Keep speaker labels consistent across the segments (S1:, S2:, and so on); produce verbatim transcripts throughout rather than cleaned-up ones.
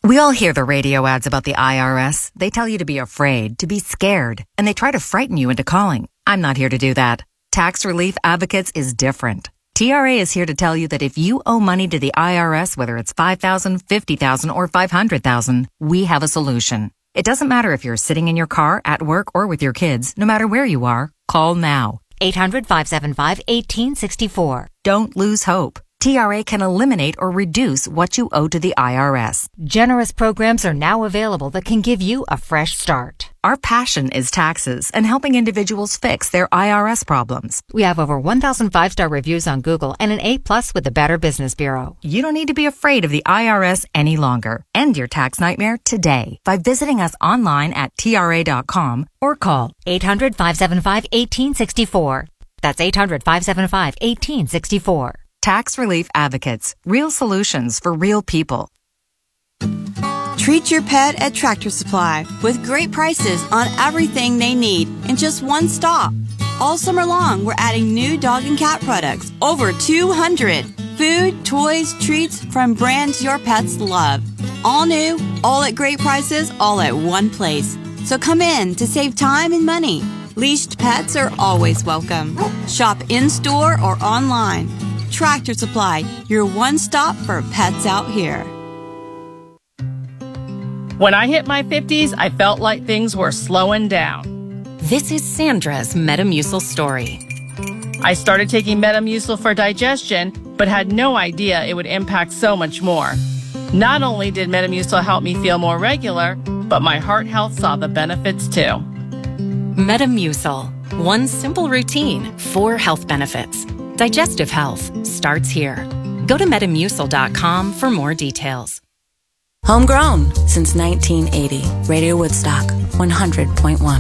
S1: We all hear the radio ads about the I R S. They tell you to be afraid, to be scared, and they try to frighten you into calling. I'm not here to do that. Tax Relief Advocates is different. T R A is here to tell you that if you owe money to the I R S, whether it's five thousand dollars, fifty thousand dollars, or five hundred thousand dollars, we have a solution. It doesn't matter if you're sitting in your car, at work, or with your kids. No matter where you are, call now.
S2: eight hundred, five seven five, one eight six four.
S1: Don't lose hope. T R A can eliminate or reduce what you owe to the I R S.
S2: Generous programs are now available that can give you a fresh start.
S1: Our passion is taxes and helping individuals fix their I R S problems.
S2: We have over one thousand five-star reviews on Google and an A plus with the Better Business Bureau.
S1: You don't need to be afraid of the I R S any longer. End your tax nightmare today by visiting us online at T R A dot com or call
S2: eight hundred, five seven five, one eight six four. That's eight hundred, five seven five, one eight six four.
S1: Tax Relief Advocates. Real solutions for real people.
S3: Treat your pet at Tractor Supply with great prices on everything they need in just one stop. All summer long, we're adding new dog and cat products, over two hundred. Food, toys, treats from brands your pets love. All new, all at great prices, all at one place. So come in to save time and money. Leashed pets are always welcome. Shop in-store or online. Tractor Supply, your one stop for pets out here.
S4: When I hit my fifties, I felt like things were slowing down.
S1: This is Sandra's Metamucil story.
S4: I started taking Metamucil for digestion, but had no idea it would impact so much more. Not only did Metamucil help me feel more regular, but my heart health saw the benefits too.
S1: Metamucil. One simple routine, four health benefits. Digestive health starts here. Go to Metamucil dot com for more details.
S5: Homegrown since nineteen eighty. Radio Woodstock, one hundred point one.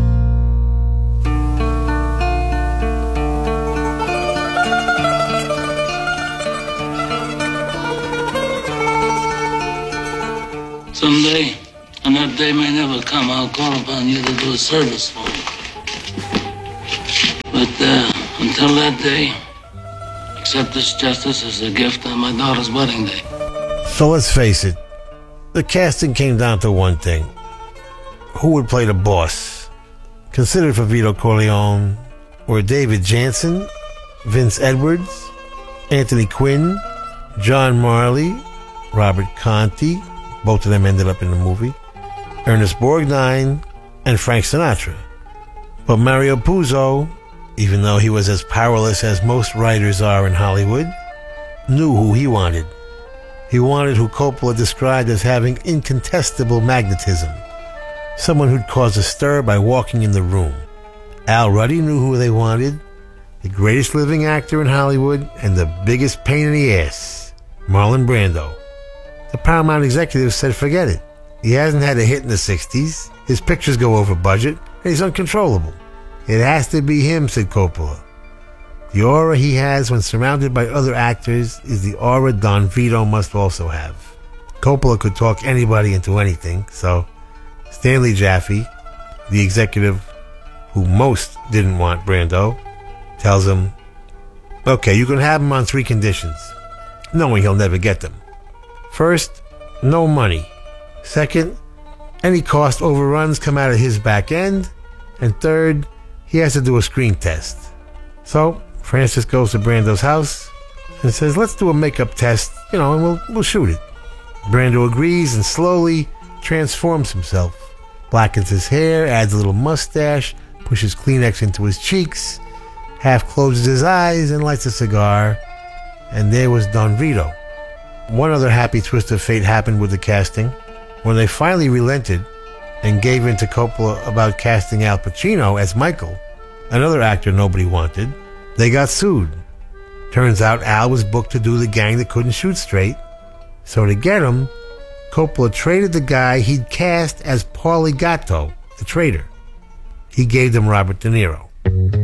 S6: Someday, and that day may never come, I'll call upon you to do a service for me. But uh, until that day, accept this justice as a gift on my daughter's wedding day.
S7: So let's face it, the casting came down to one thing. Who would play the boss? Considered for Vito Corleone were David Janssen, Vince Edwards, Anthony Quinn, John Marley, Robert Conti, both of them ended up in the movie, Ernest Borgnine, and Frank Sinatra. But Mario Puzo, even though he was as powerless as most writers are in Hollywood, knew who he wanted. He wanted who Coppola described as having incontestable magnetism, someone who'd cause a stir by walking in the room. Al Ruddy knew who they wanted, the greatest living actor in Hollywood and the biggest pain in the ass, Marlon Brando. The Paramount executives said forget it. He hasn't had a hit in the sixties, his pictures go over budget, and he's uncontrollable. It has to be him, said Coppola. The aura he has when surrounded by other actors is the aura Don Vito must also have. Coppola could talk anybody into anything, so Stanley Jaffe, the executive who most didn't want Brando, tells him, okay, you can have him on three conditions, knowing he'll never get them. First, no money. Second, any cost overruns come out of his back end. And third, he has to do a screen test. So Francis goes to Brando's house and says, let's do a makeup test, you know, and we'll we'll shoot it. Brando agrees and slowly transforms himself. Blackens his hair, adds a little mustache, pushes Kleenex into his cheeks, half closes his eyes and lights a cigar. And there was Don Vito. One other happy twist of fate happened with the casting. When they finally relented and gave in to Coppola about casting Al Pacino as Michael, another actor nobody wanted, they got sued. Turns out Al was booked to do the gang that couldn't shoot straight. So to get him, Coppola traded the guy he'd cast as Paulie Gatto, the traitor. He gave them Robert De Niro.